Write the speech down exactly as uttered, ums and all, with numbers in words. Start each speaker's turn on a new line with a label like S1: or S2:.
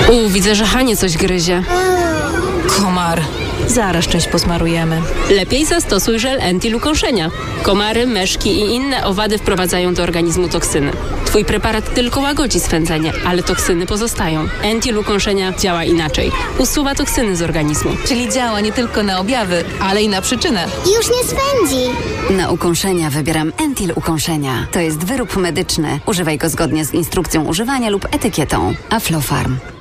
S1: U, widzę, że Hanie coś gryzie.
S2: Komar. Zaraz część posmarujemy.
S1: Lepiej zastosuj żel Entil ukąszenia. Komary, myszki i inne owady wprowadzają do organizmu toksyny. Twój preparat tylko łagodzi swędzenie, ale toksyny pozostają. Entil ukąszenia działa inaczej. Usuwa toksyny z organizmu.
S2: Czyli działa nie tylko na objawy, ale i na przyczynę.
S3: Już nie swędzi.
S4: Na ukąszenia wybieram Entil ukąszenia. To jest wyrób medyczny. Używaj go zgodnie z instrukcją używania lub etykietą. Aflofarm.